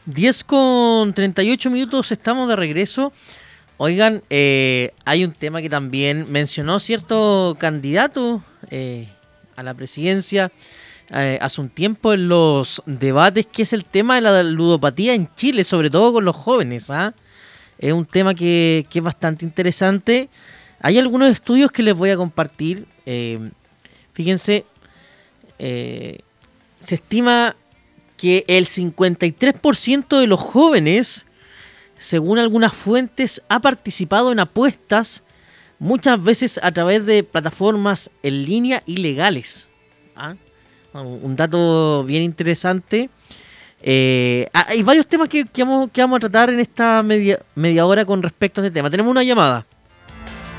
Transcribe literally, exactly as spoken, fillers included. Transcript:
diez con treinta y ocho minutos, estamos de regreso. Oigan, eh, hay un tema que también mencionó cierto candidato eh, a la presidencia eh, hace un tiempo en los debates, que es el tema de la ludopatía en Chile, sobre todo con los jóvenes. ¿ah? Es un tema que, que es bastante interesante. Hay algunos estudios que les voy a compartir. Eh, fíjense, eh, se estima que el cincuenta y tres por ciento de los jóvenes, según algunas fuentes, ha participado en apuestas, muchas veces a través de plataformas en línea ilegales. ¿Ah? Un dato bien interesante. Eh, hay varios temas que, que, vamos, que vamos a tratar en esta media, media hora con respecto a este tema. Tenemos una llamada.